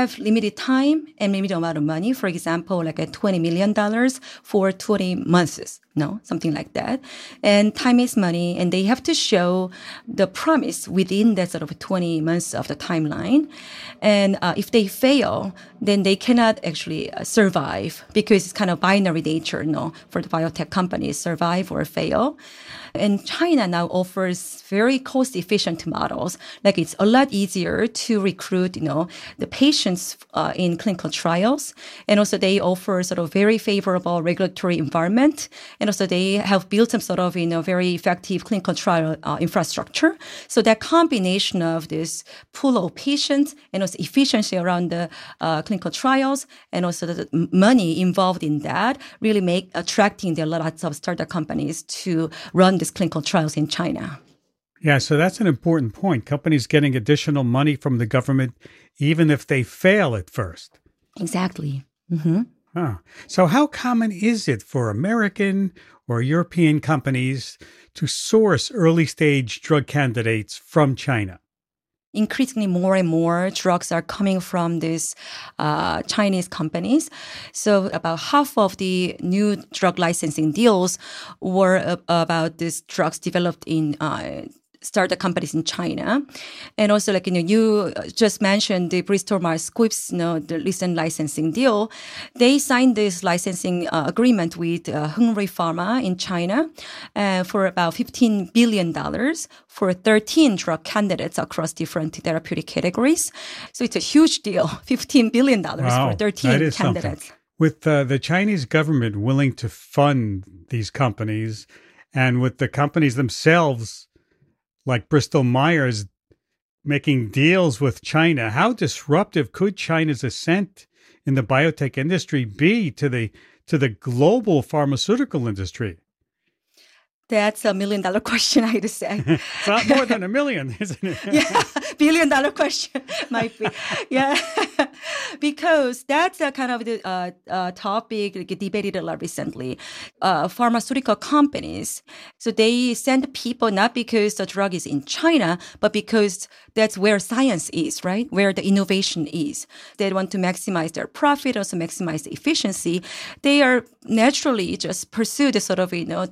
have limited time and limited amount of money. For example, like a $20 million for 20 months, something like that. And time is money, and they have to show the promise within that sort of 20 months of the timeline. And if they fail, then they cannot actually survive, because it's kind of binary nature, for the biotech companies, survive or fail. And China now offers very cost-efficient models. Like, it's a lot easier to recruit, the patients in clinical trials. And also they offer sort of very favorable regulatory environment. And also they have built some sort of, very effective clinical trial infrastructure. So that combination of this pool of patients and also efficiency around the clinical trials and also the money involved in that really make attracting the lots of startup companies to run these clinical trials in China. Yeah, so that's an important point. Companies getting additional money from the government, even if they fail at first. Exactly. Mm-hmm. So how common is it for American or European companies to source early-stage drug candidates from China? Increasingly, more and more drugs are coming from these Chinese companies. So about half of the new drug licensing deals were about these drugs developed in startup companies in China. And also, you just mentioned the Bristol Myers Squibb, the recent licensing deal. They signed this licensing agreement with Hengrui Pharma in China for about $15 billion for 13 drug candidates across different therapeutic categories. So it's a huge deal, $15 billion for 13 that is candidates. Something. With the Chinese government willing to fund these companies, and with the companies themselves, like Bristol Myers, making deals with China, how disruptive could China's ascent in the biotech industry be to the global pharmaceutical industry? That's $1 million question, I'd say. It's not more than $1 million, isn't it? Yeah, $1 billion question might be. Yeah, because that's a kind of the topic debated a lot recently. Pharmaceutical companies, so they send people not because the drug is in China, but because that's where science is, right? Where the innovation is. They want to maximize their profit, also maximize the efficiency. They are naturally just pursue the sort of,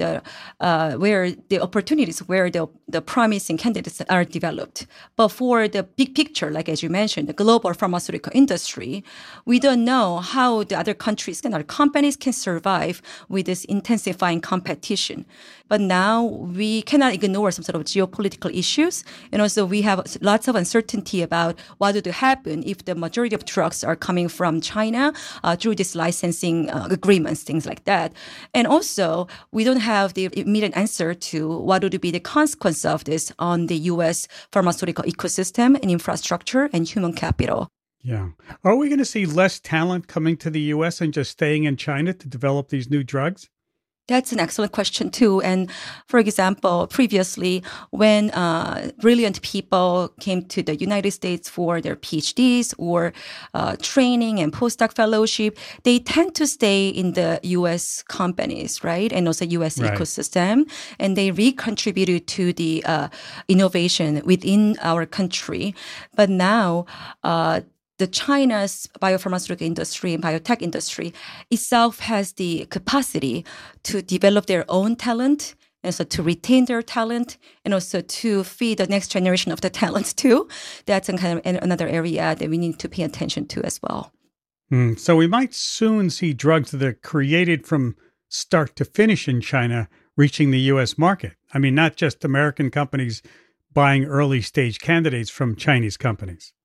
where the opportunities, where the promising candidates are developed. But for the big picture, like as you mentioned, the global pharmaceutical industry, we don't know how the other countries and other companies can survive with this intensifying competition. But now we cannot ignore some sort of geopolitical issues. And also we have lots of uncertainty about what would happen if the majority of drugs are coming from China through this licensing agreements, things like that. And also we don't have the immediate answer to what would be the consequence of this on the U.S. pharmaceutical ecosystem and infrastructure and human capital. Yeah. Are we going to see less talent coming to the U.S. and just staying in China to develop these new drugs? That's an excellent question, too. And for example, previously, when brilliant people came to the United States for their PhDs or training and postdoc fellowship, they tend to stay in the U.S. companies, right? And also U.S. ecosystem. And they recontributed to the innovation within our country. But now, the China's biopharmaceutical industry and biotech industry itself has the capacity to develop their own talent, and so to retain their talent, and also to feed the next generation of the talents too. That's kind of another area that we need to pay attention to as well. So we might soon see drugs that are created from start to finish in China reaching the U.S. market. I mean, not just American companies buying early stage candidates from Chinese companies.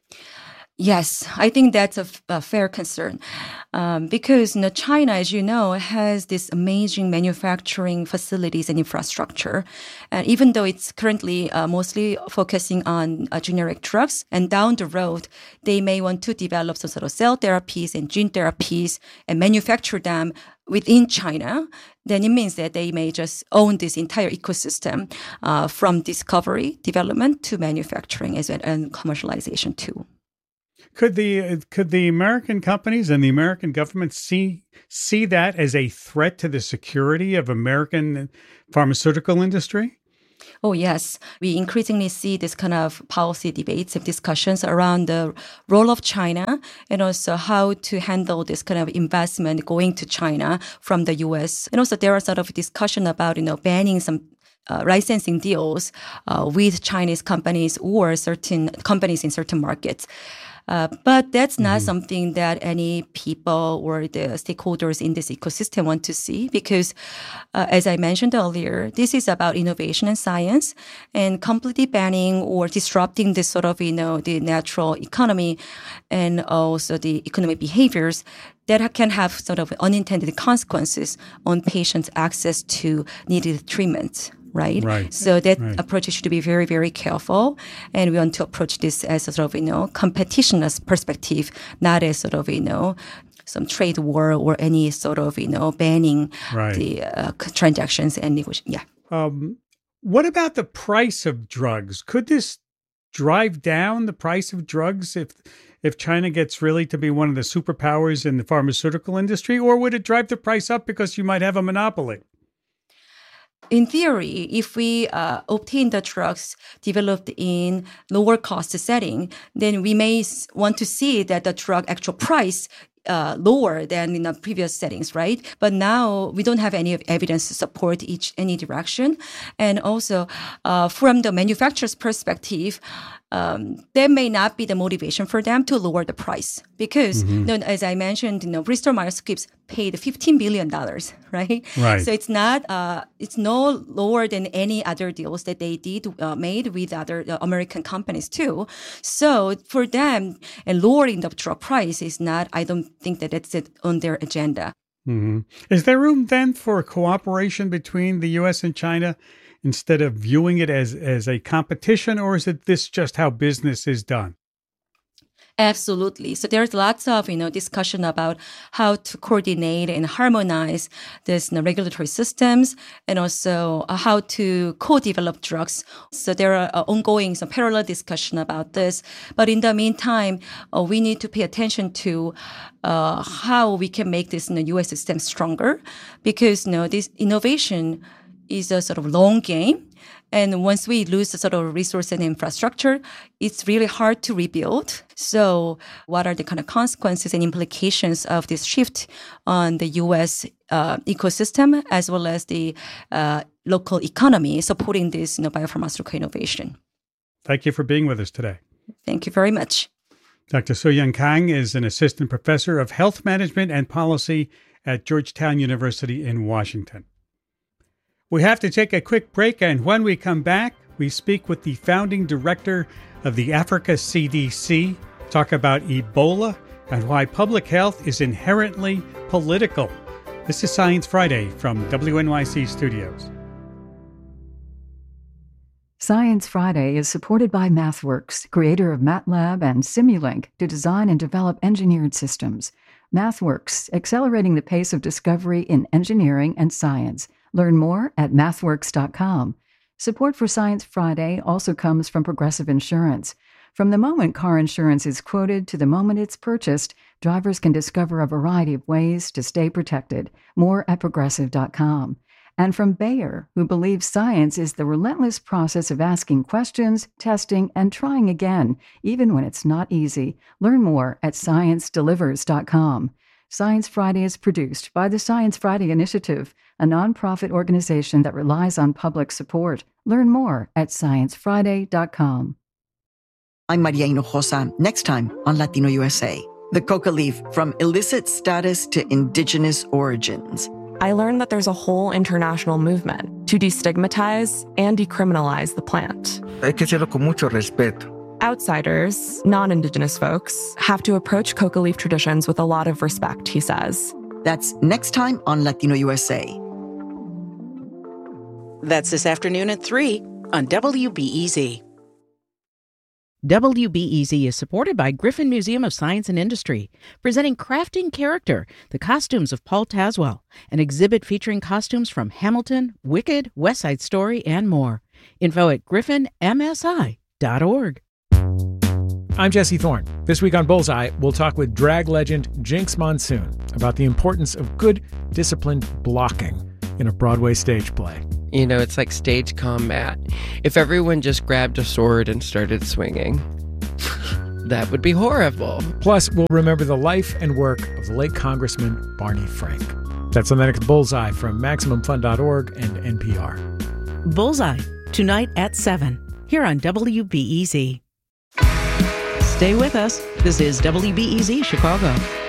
Yes, I think that's a fair concern because China, as you know, has this amazing manufacturing facilities and infrastructure. And even though it's currently mostly focusing on generic drugs, and down the road, they may want to develop some sort of cell therapies and gene therapies and manufacture them within China, then it means that they may just own this entire ecosystem from discovery, development to manufacturing as well, and commercialization too. Could the American companies and the American government see that as a threat to the security of American pharmaceutical industry? Oh, yes. We increasingly see this kind of policy debates and discussions around the role of China and also how to handle this kind of investment going to China from the U.S. And also there are sort of discussion about, banning some licensing deals with Chinese companies or certain companies in certain markets. But that's not something that any people or the stakeholders in this ecosystem want to see because, as I mentioned earlier, this is about innovation and science, and completely banning or disrupting this sort of, the natural economy and also the economic behaviors that can have sort of unintended consequences on patients' access to needed treatment. Right. So that approach should be very, very careful. And we want to approach this as a sort of, competitionist perspective, not as sort of, some trade war or any sort of, banning the transactions and negotiation. Yeah. What about the price of drugs? Could this drive down the price of drugs if China gets really to be one of the superpowers in the pharmaceutical industry? Or would it drive the price up because you might have a monopoly? In theory, if we obtain the drugs developed in lower cost setting, then we may want to see that the drug actual price lower than in the previous settings, right? But now we don't have any evidence to support any direction. And also, from the manufacturer's perspective, that may not be the motivation for them to lower the price because, as I mentioned, Bristol Myers Squibb paid $15 billion, right? So it's not, it's no lower than any other deals that they made with other American companies too. So for them, and lowering the drug price is not, I don't think that it's on their agenda. Is there room then for cooperation between the U.S. and China instead of viewing it as a competition, or is this just how business is done? Absolutely. So there's lots of, discussion about how to coordinate and harmonize this regulatory systems and also how to co-develop drugs. So there are ongoing some parallel discussion about this. But in the meantime, we need to pay attention to how we can make this U.S. system stronger because, this innovation is a sort of long game. And once we lose the sort of resource and infrastructure, it's really hard to rebuild. So what are the kind of consequences and implications of this shift on the U.S. ecosystem as well as the local economy supporting this biopharmaceutical innovation? Thank you for being with us today. Thank you very much. Dr. So-Young Kang is an assistant professor of health management and policy at Georgetown University in Washington. We have to take a quick break, and when we come back, we speak with the founding director of the Africa CDC, talk about Ebola and why public health is inherently political. This is Science Friday from WNYC Studios. Science Friday is supported by MathWorks, creator of MATLAB and Simulink, to design and develop engineered systems. MathWorks, accelerating the pace of discovery in engineering and science. Learn more at mathworks.com. Support for Science Friday also comes from Progressive Insurance. From the moment car insurance is quoted to the moment it's purchased, drivers can discover a variety of ways to stay protected. More at progressive.com. And from Bayer, who believes science is the relentless process of asking questions, testing, and trying again, even when it's not easy. Learn more at sciencedelivers.com. Science Friday is produced by the Science Friday Initiative, a nonprofit organization that relies on public support. Learn more at sciencefriday.com. I'm Maria Hinojosa. Next time on Latino USA, the coca leaf from illicit status to indigenous origins. I learned that there's a whole international movement to destigmatize and decriminalize the plant. Hay que hacerlo con mucho respeto. Outsiders, non-indigenous folks, have to approach coca leaf traditions with a lot of respect, he says. That's next time on Latino USA. That's this afternoon at 3 on WBEZ. WBEZ is supported by Griffin Museum of Science and Industry, presenting Crafting Character, the costumes of Paul Tazewell, an exhibit featuring costumes from Hamilton, Wicked, West Side Story, and more. Info at griffinmsi.org. I'm Jesse Thorne. This week on Bullseye, we'll talk with drag legend Jinx Monsoon about the importance of good, disciplined blocking in a Broadway stage play. You know, it's like stage combat. If everyone just grabbed a sword and started swinging, that would be horrible. Plus, we'll remember the life and work of the late Congressman Barney Frank. That's on the next Bullseye from MaximumFun.org and NPR. Bullseye, tonight at 7, here on WBEZ. Stay with us. This is WBEZ Chicago.